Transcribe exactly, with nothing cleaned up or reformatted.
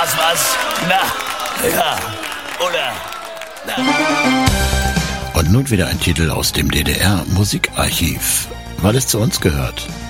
das was? Na, ja, oder, na. Und nun wieder ein Titel aus dem D D R-Musikarchiv, weil es zu uns gehört.